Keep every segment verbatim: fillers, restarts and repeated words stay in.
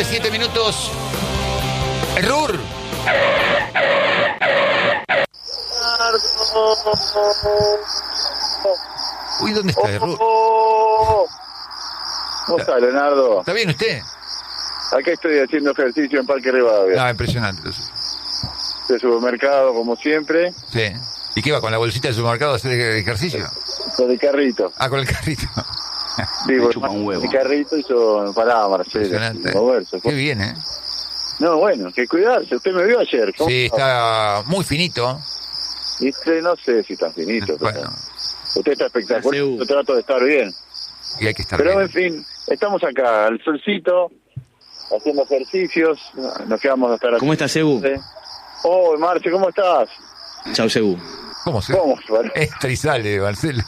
tarde, siete minutos. El R U R. Uy, ¿dónde está el R U R? ¿Cómo está, Leonardo? ¿Está bien usted? Acá estoy haciendo ejercicio en Parque Rivadavia. Ah, impresionante. De supermercado, como siempre. Sí. ¿Y qué va, con la bolsita del supermercado a hacer ejercicio? Con el carrito. Ah, con el carrito. Sí, bueno, el carrito y yo paraba, Marcelo. Impresionante. Moverse. Qué bien, ¿eh? No, bueno, que cuidarse. Usted me vio ayer. ¿Cómo Sí, está muy finito. Y usted no sé si está finito. Bueno. Pero usted está espectacular. Yo trato de estar bien. Y hay que estar Pero bien. en fin, estamos acá, al solcito, haciendo ejercicios. Nos quedamos hasta la... ¿Cómo estás, Ebu? Oh, Marce, ¿cómo estás? Chau, Ebu. ¿Cómo se? ¿Cómo? Entra y sale, Marcelo.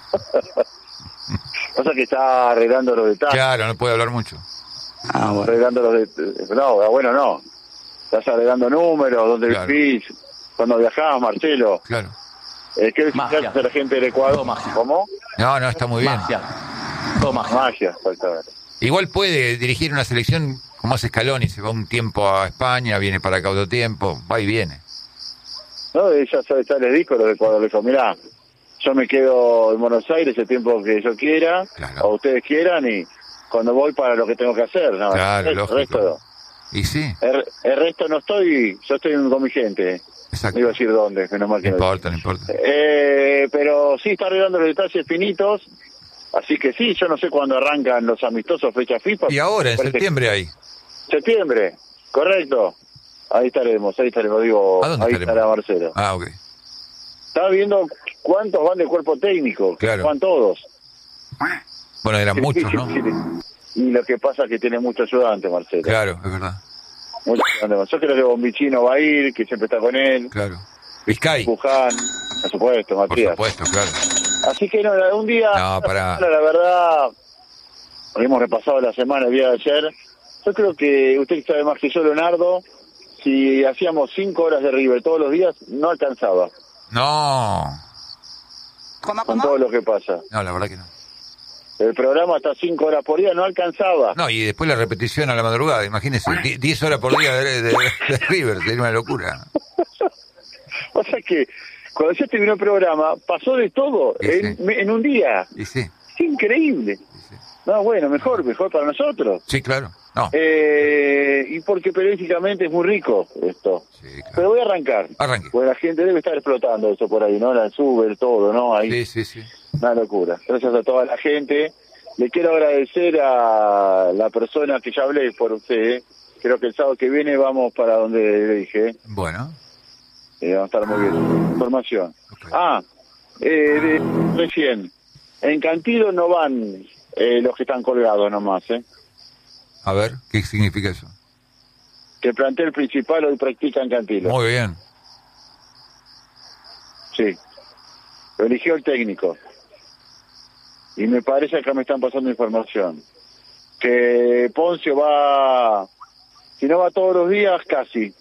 Pasa que está arreglando los detalles. Claro, no puede hablar mucho. Ah, bueno. Arreglando los detalles. No, bueno, no. Estás arreglando números, dónde Claro. vivís, cuando viajás, Marcelo. Claro. Eh, ¿Qué Magia. hace la gente del Ecuador? Todo magia. ¿Cómo? No, no, está muy bien. Magia. Todo magia. Magia, exactamente. Igual puede dirigir una selección como hace Scaloni, se va un tiempo a España, viene para acá otro tiempo, va y viene. No, ella sabe, ya les dijo los de Ecuador, le dijo, mirá, yo me quedo en Buenos Aires el tiempo que yo quiera, Claro. o ustedes quieran, y cuando voy para lo que tengo que hacer, ¿no? Claro, el, lógico. resto, Y sí, el, el resto no estoy, yo estoy con mi gente, exacto. no iba a decir dónde, menos mal No que no. importa, no importa. Eh, pero sí está arreglando los detalles finitos, así que sí, yo no sé cuándo arrancan los amistosos fecha FIFA. Y ahora, en Parece- septiembre hay. Septiembre, correcto. Ahí estaremos, ahí estaremos, digo, ¿A dónde ahí estaremos? estará Marcelo. Ah, ok. Estaba viendo cuántos van de cuerpo técnico, Claro. van todos. Bueno, eran muchos, ¿no? Y lo que pasa es que tiene mucho ayudante, Marcelo. Claro, es verdad. Mucho ayudante. Yo creo que Bombichino va a ir, que siempre está con él. Claro. Vizcay, Puján, por supuesto, por Matías. supuesto, claro. Así que no, un día, No, pará. la verdad, hemos repasado la semana, el día de ayer. Yo creo que usted sabe más que yo, Leonardo, si hacíamos cinco horas de River todos los días, no alcanzaba No, con todo lo que pasa. no, la verdad que no. El programa está cinco horas por día, no alcanzaba. No, y después la repetición a la madrugada, imagínese, die- diez horas por día de, de, de River, sería una locura. O sea que cuando ya terminó el programa, pasó de todo Sí, en, sí. en un día. Y sí, Es increíble. y sí. No, bueno, mejor, mejor para nosotros. Sí, claro. No, Eh, y porque periodísticamente es muy rico esto. sí, claro. Pero voy a arrancar. Arranque. Porque la gente debe estar explotando eso por ahí, ¿no? La sube, todo, ¿no? Ahí, Sí, sí, sí. una locura. Gracias a toda la gente. Le quiero agradecer a la persona que ya hablé por usted. Creo que el sábado que viene vamos para donde le dije. Bueno, Eh, va a estar muy bien. Información. ok. Ah, eh, de, recién. En Cantilo no van eh, los que están colgados nomás, ¿eh? A ver, ¿qué significa eso? Que el plantel principal hoy practica en Cantilo. Muy bien. Sí. Lo eligió el técnico. Y me parece que me están pasando información. Que Poncio va, si no va todos los días, casi.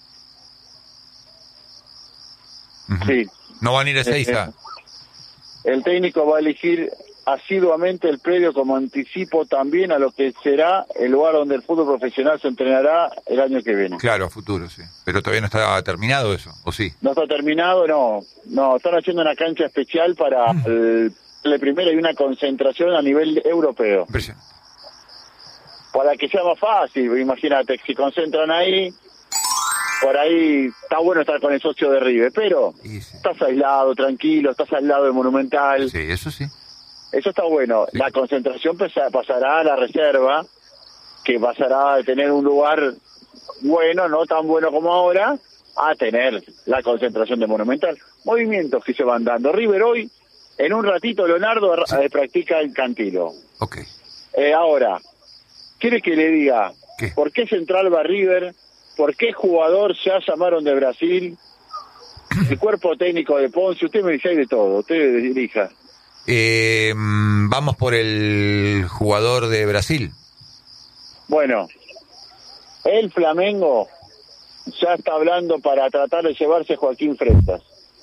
Ujú. Sí. No van a ir a Seiza. El técnico va a elegir asiduamente el predio como anticipo también a lo que será el lugar donde el fútbol profesional se entrenará el año que viene. Claro, a futuro, sí. Pero todavía no está terminado eso, ¿o sí? No está terminado, no. No, están haciendo una cancha especial para el, el primero y una concentración a nivel europeo. Impresionante. Para que sea más fácil, imagínate, si concentran ahí, por ahí está bueno estar con el socio de River, pero Y sí. estás aislado, tranquilo, estás al lado del Monumental. Sí, eso sí. Eso está bueno. Sí. La concentración pasa- pasará a la reserva, que pasará de tener un lugar bueno, no tan bueno como ahora, a tener la concentración de Monumental. Movimientos que se van dando. River hoy, en un ratito, Leonardo Sí. eh, practica el Cantilo. Ok. Eh, ahora, ¿quiere que le diga ¿Qué? por qué Central va a River? ¿Por qué jugador ya llamaron de Brasil? El cuerpo técnico de Ponce, usted me dice hay de todo, usted dirija. Eh, mm, vamos por el jugador de Brasil. Bueno, el Flamengo ya está hablando para tratar de llevarse a Joaquín Frestas.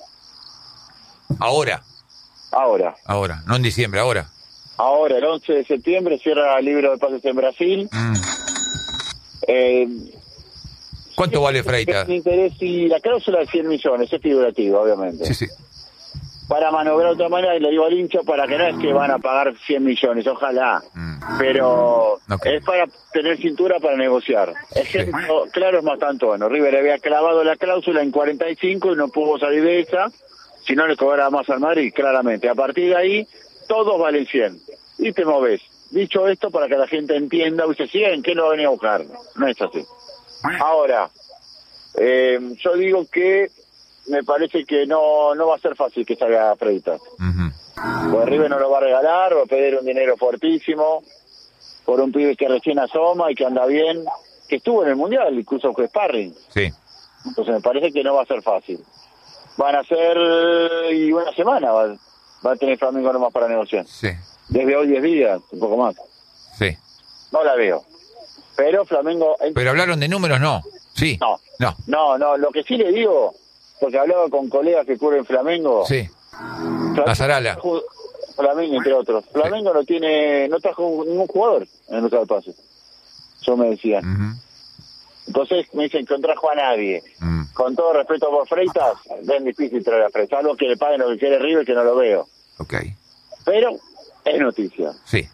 Ahora, Ahora, ahora, no en diciembre, ahora. ahora, el once de septiembre cierra el libro de pases en Brasil. Mm, Eh, ¿Cuánto vale Freitas? El interés y la cláusula de cien millones, es figurativo, obviamente. Sí, sí. Para manobrar de otra manera, y le digo al hincha, para que no es que van a pagar cien millones, ojalá. Mm. Pero okay. es para tener cintura para negociar. Ejemplo, sí. claro, es Mastantuono. River había clavado la cláusula en cuarenta y cinco y no pudo salir de esa, si no le cobraba más al Madrid, claramente. A partir de ahí, todos valen cien. Y te moves. Dicho esto, para que la gente entienda, dice, cien, ¿qué no venía a buscar? No es así. Ahora, eh, yo digo que me parece que no no va a ser fácil que salga Freitas. Uh-huh. Porque River no lo va a regalar, va a pedir un dinero fuertísimo por un pibe que recién asoma y que anda bien, que estuvo en el Mundial, incluso fue sparring. Sí. Entonces me parece que no va a ser fácil. Van a ser, y una semana va, va a tener Flamengo nomás para negociar. Sí. Desde hoy diez días, un poco más. Sí. No la veo. Pero Flamengo... Pero hablaron de números, no. Sí. No. No. No, no. Lo que sí le digo, porque hablaba con colegas que cubren Flamengo. Sí. Azarala. Flamengo, entre otros. Flamengo sí. no tiene, no trajo ningún jugador en el mercado de pases. Eso me decían. Uh-huh. Entonces me dicen que no trajo a nadie. Uh-huh. Con todo respeto por Freitas, es difícil traer a Freitas. Algo que le paguen lo que quiere River, que no lo veo. Ok. Pero es noticia. Sí.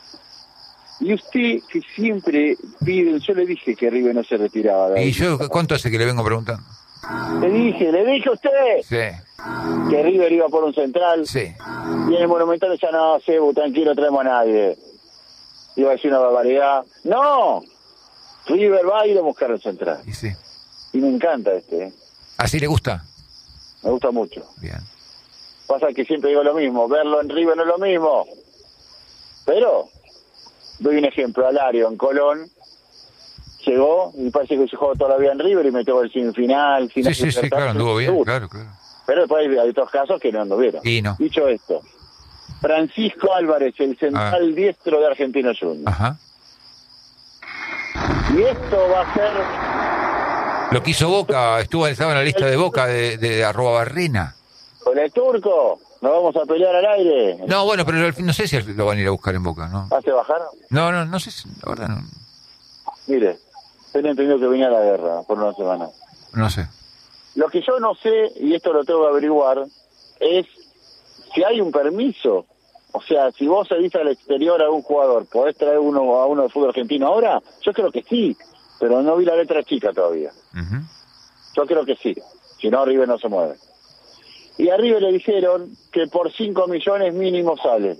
Y usted, que siempre pide, yo le dije que River no se retiraba. ¿Y yo cuánto hace que le vengo preguntando? Le dije, le dije a usted sí. que River iba por un central. Sí. Y en el Monumental ya no, Cebu, tranquilo, traemos a nadie. Iba a decir una barbaridad. ¡No! River va a ir a buscar el central. Y sí. Y me encanta este. ¿eh? ¿Así le gusta? Me gusta mucho. Bien. Pasa que siempre digo lo mismo, verlo en River no es lo mismo. Pero... doy un ejemplo, Alario en Colón llegó y parece que se jugó toda la vida en River y metió el semifinal, final. Sí, sí, sí, claro, anduvo bien, claro, claro. Pero después hay, hay otros casos que no anduvieron. Y no. Dicho esto, Francisco Álvarez, el central ah. diestro de Argentinos Juniors. Ajá. Y esto va a ser... Lo que hizo Boca, estuvo estaba en la lista de Boca de, de, de arroba Barrena. Con el turco, nos vamos a pelear al aire. No, bueno, pero no sé si lo van a ir a buscar en Boca, ¿no? ¿Hace bajar? No, no, no sé, si, la verdad no. Mire, tenía entendido que venía la guerra por una semana. No sé. Lo que yo no sé, y esto lo tengo que averiguar, es si hay un permiso. O sea, si vos salís al exterior a un jugador, ¿podés traer uno a uno de fútbol argentino ahora? Yo creo que sí, pero no vi la letra chica todavía. Uh-huh. Yo creo que sí, si no River no se mueve. Y a River le dijeron que por cinco millones mínimo sale.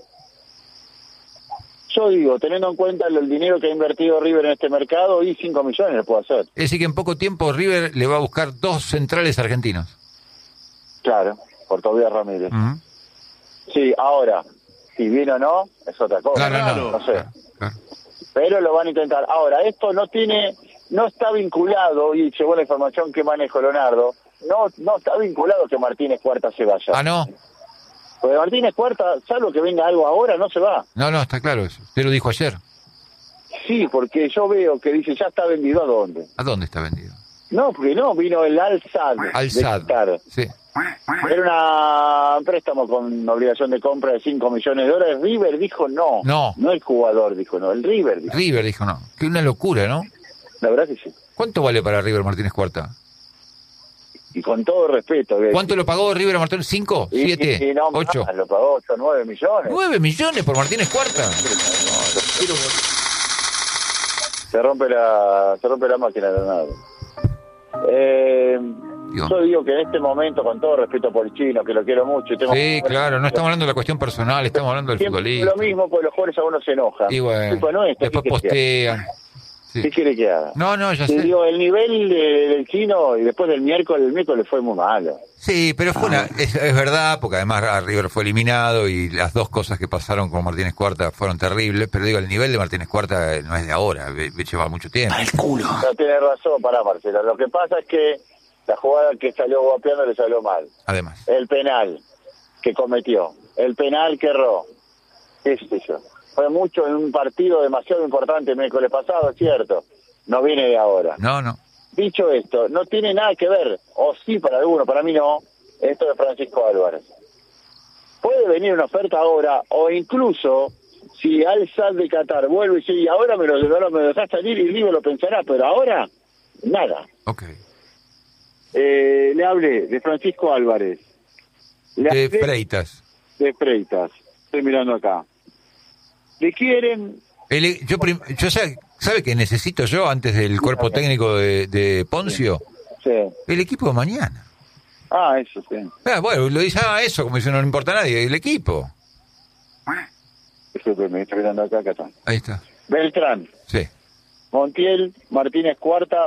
Yo digo, teniendo en cuenta el dinero que ha invertido River en este mercado, y cinco millones le puedo hacer. Es decir, que en poco tiempo River le va a buscar dos centrales argentinos. Claro, por Tobias Ramírez. Uh-huh. Sí, ahora, si viene o no, es otra cosa. No, no, no, no sé. Claro, claro. Pero lo van a intentar. Ahora, esto no tiene, no está vinculado, y según la información que manejo Leonardo, no no está vinculado que Martínez Cuarta se vaya. Ah, ¿no? Porque Martínez Cuarta, salvo que venga algo ahora, no se va. No, no, está claro eso. Usted lo dijo ayer. Sí, porque yo veo que dice, ya está vendido. ¿A dónde? ¿A dónde está vendido? No, porque no, vino el Al-Sad. Al-Sad, sí. Era una un préstamo con obligación de compra de cinco millones de dólares. River dijo no. No. No el jugador dijo no, el River dijo. River dijo no. Qué una locura, ¿no? La verdad que sí. ¿Cuánto vale para River Martínez Cuarta? Y con todo respeto. ¿Cuánto lo pagó River a Martínez? ¿Cinco? Y, ¿Siete? Y no, ¿Ocho? Más, lo pagó ocho, nueve millones. ¿Nueve millones por Martínez Cuarta? Se rompe la, se rompe la máquina de nada. Eh, yo digo que en este momento, con todo respeto por el chino, que lo quiero mucho. Y tengo sí, claro, no estamos hablando de la cuestión personal, estamos hablando del futbolista. Lo mismo, porque los jugadores a uno se enojan. Y bueno, bueno esto, después postean. Sí. ¿Qué quiere que haga? No, no, ya Te sé. Digo, el nivel de, del chino, y después del miércoles, el miércoles fue muy malo. Sí, pero fue ah. una, es, es verdad, porque además River fue eliminado y las dos cosas que pasaron con Martínez Cuarta fueron terribles, pero digo, el nivel de Martínez Cuarta no es de ahora, lleva mucho tiempo. Para el culo. No tiene razón, para Marcelo. Lo que pasa es que la jugada que salió guapeando le salió mal. Además. El penal que cometió, el penal que erró, qué sé yo. Fue mucho en un partido demasiado importante el miércoles pasado, es cierto. No viene de ahora. No, no. Dicho esto, no tiene nada que ver, o sí para alguno, para mí no, esto de Francisco Álvarez. Puede venir una oferta ahora, o incluso si Al Sadd de Qatar vuelve y dice, y ahora me lo, ahora me lo dejás salir y River lo pensará, pero ahora, nada. Ok. Eh, le hablé de Francisco Álvarez. Le De hablé Freitas. de Freitas. Estoy mirando acá. Le quieren... El, yo, prim, yo sabe, ¿sabe qué necesito yo antes del cuerpo técnico de, de Poncio? Sí. El equipo de mañana. Ah, eso sí. Ah, bueno, lo dice, ah, eso, como dice, no le importa a nadie, el equipo. Disculpe, estoy mirando acá, acá está. Ahí está. Beltrán, Sí. Montiel, Martínez Cuarta,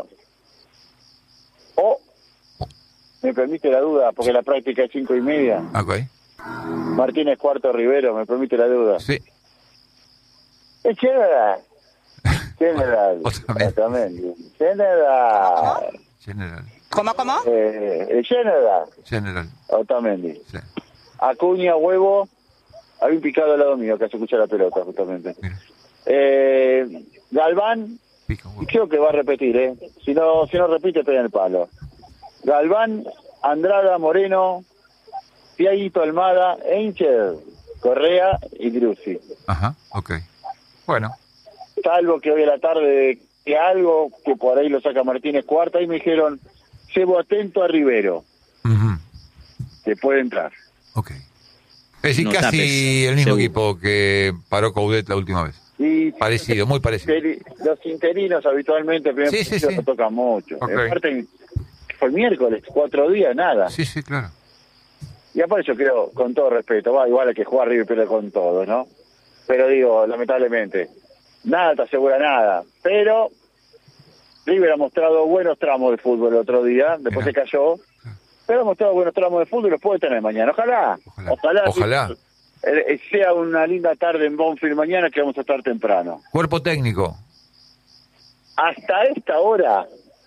o, me permite la duda, porque la práctica es cinco y media, Ok. Martínez Cuarto Rivero, me permite la duda. Sí. Es General. General. Otra vez. Exactamente. General. General. ¿Cómo, cómo? Eh, el General. General. Otamendi. Sí. Acuña, Huevo. Había un picado al lado mío que hace escuchar la pelota, justamente. Mira. Eh, Galván. Pica, Y huevo. creo que va a repetir, ¿eh? Si no, si no repite, pega en el palo. Galván, Andrada, Moreno, Tiaguito, Almada, Eincher, Correa y Druzzi. Ajá, ok. Bueno. Salvo que hoy a la tarde que algo, que por ahí lo saca Martínez Cuarta, y me dijeron, llevo atento a Rivero, Uh-huh. que puede entrar. Ok. Es decir, No casi tapes, el mismo seguro. equipo que paró Coudet la última vez. Y Parecido, muy parecido. interi- los interinos habitualmente, el primer Sí, sí, partido sí. no tocan mucho. Ok. Aparte, fue el miércoles, cuatro días, nada. Sí, sí, claro. Y aparte yo creo, con todo respeto, va, igual hay que jugar River pierde con todo, ¿no? Pero digo, lamentablemente, nada te asegura nada. Pero River ha mostrado buenos tramos de fútbol el otro día, después Mirá. se cayó, pero ha mostrado buenos tramos de fútbol y los puede tener mañana. Ojalá, Ojalá. ojalá, Ojalá. eh, eh, sea una linda tarde en Banfield mañana, que vamos a estar temprano. Cuerpo técnico. Hasta esta hora,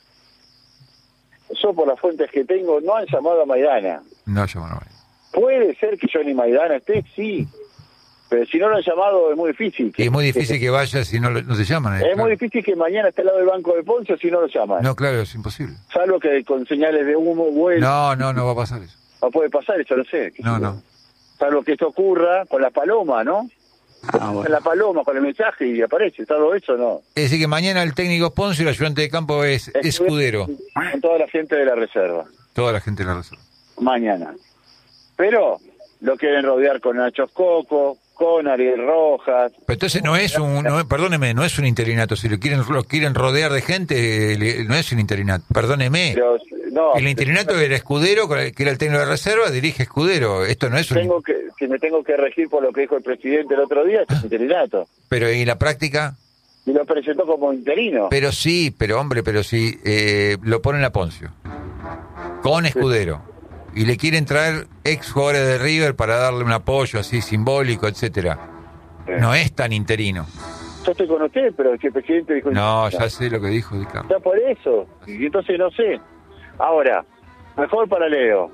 yo por las fuentes que tengo, no han llamado a Maidana. No, yo no. Puede ser que Johnny Maidana esté, sí, pero si no lo han llamado es muy difícil. Y es muy difícil que vaya si no, lo- no te llaman. eh, Es claro. muy difícil que mañana esté al lado del banco de Poncio si no lo llaman. No, claro, es imposible. Salvo que con señales de humo bueno, No, no, no va a pasar eso. no puede pasar eso, no sé. qué No, sé yo. no. Salvo que esto ocurra con la paloma, ¿no? Ah, Con bueno. la paloma, con el mensaje y aparece, salvo eso, no. Es decir, que mañana el técnico Ponce y el ayudante de campo es Escudero. Con toda la gente de la reserva, Toda la gente de la reserva. mañana. Pero lo quieren rodear con Nacho Coco, con Ariel Rojas. Pero entonces no es un, no, perdóneme, no es un interinato. Si lo quieren, lo quieren rodear de gente, le- no es un interinato. Perdóneme. Pero, no, El interinato era Escudero, que era el técnico de la reserva, dirige Escudero. Esto no es un. tengo que, que me tengo que regir por lo que dijo el presidente el otro día, es interinato. Pero en la práctica. Y lo presentó como interino. Pero sí, pero hombre, pero sí, eh, lo ponen a Poncio. Con Escudero. Y le quieren traer ex jugadores de River para darle un apoyo así simbólico, etcétera. No es tan interino. Yo estoy con usted, pero que el presidente dijo... No, ya sé lo que dijo Di Carlo. Ya por eso. Y entonces no sé. Ahora, mejor para Leo.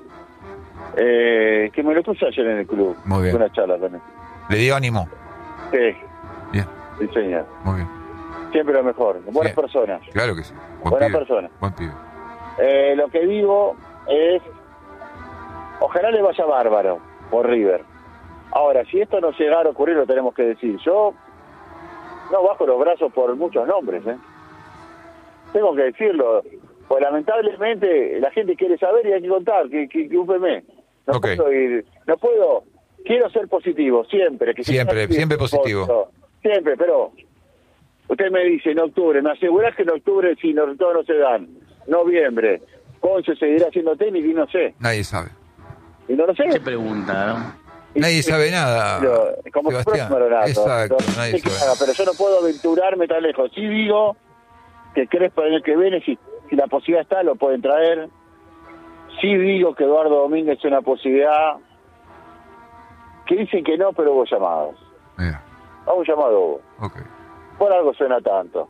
Eh, que me lo puse ayer en el club. Muy bien. Una charla con él. Le dio ánimo. Sí, Bien, sí, señor. muy bien. Siempre lo mejor. Buenas Bien. personas. Claro que sí. Buen Buena pibe. persona. Buen pibe. Eh, lo que digo es... Ojalá le vaya bárbaro por River. Ahora, si esto no llegara a ocurrir, lo tenemos que decir. Yo no bajo los brazos por muchos nombres, ¿eh? Tengo que decirlo. Pues lamentablemente la gente quiere saber y hay que contar, que, que, que úpeme. No Ok. puedo ir, no puedo, quiero ser positivo, siempre. Que Siempre, sea siempre positivo. positivo. Siempre, pero usted me dice en octubre, me asegurás que en octubre si los resultados no se dan, noviembre, Ponce seguirá siendo técnico y no sé. Nadie sabe. Y no lo sé. Se pregunta, ¿no? Y- Nadie sabe nada. Pero, como Sebastián. próximo Renato, Exacto, pero, nadie sé que sabe. haga, pero yo no puedo aventurarme tan lejos. Sí digo que crees para el año que viene, si, si la posibilidad está, lo pueden traer. Sí digo que Eduardo Domínguez es una posibilidad. Que dicen que no, pero hubo llamados. Mira, A un llamado hubo. ok. Por algo suena tanto.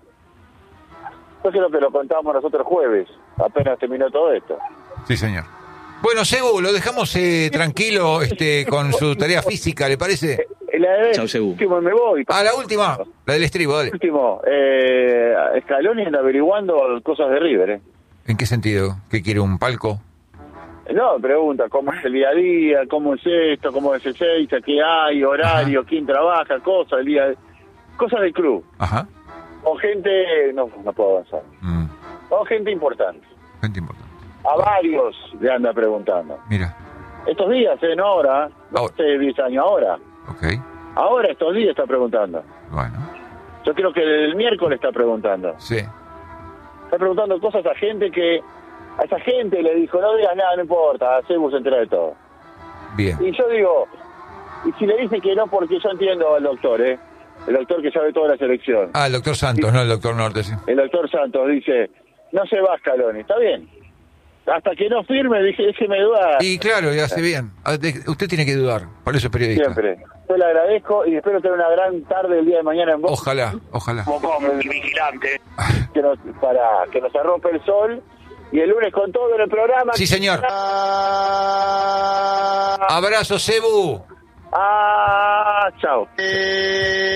Yo creo que lo contábamos nosotros jueves, apenas terminó todo esto. Sí, señor. Bueno, Segu, lo dejamos eh, tranquilo este, con su tarea física, ¿le parece? Eh, La de Chau, Sebu. último me voy. Ah, la última, la del estribo, dale. Último, eh, Scaloni anda averiguando cosas de River, ¿eh? ¿En qué sentido? ¿Qué quiere, un palco? No, pregunta cómo es el día a día, cómo es esto, cómo es el seis, qué hay, horario, Ajá. quién trabaja, cosas, el día, cosas del club. Ajá. O gente, no, no puedo avanzar. Mm, O gente importante. gente importante. A varios le anda preguntando. Mira. Estos días, ¿eh? No ahora, no Ahora. hace diez años, ahora. Ok. Ahora, estos días está preguntando. Bueno. Yo creo que el miércoles está preguntando. Sí. Está preguntando cosas a gente que... A esa gente le dijo, no digas nada, no importa, hacemos entera de todo. Bien. Y yo digo, y si le dice que no, porque yo entiendo al doctor, ¿eh? El doctor que sabe toda la selección. Ah, el doctor Santos, no el doctor Norte, sí. El doctor Santos dice, no se va Scaloni, está bien. Hasta que no firme, dije, déjeme dudar. Y claro, y hace bien. Ah, de- Usted tiene que dudar, por eso es periodista. Siempre. Yo le agradezco y espero tener una gran tarde el día de mañana en Boca. Ojalá, ojalá. Como el vigilante. Que nos, para que nos arrope el sol. Y el lunes con todo en el programa. Sí, señor. Ah, Abrazo, Cebu. ah, chao.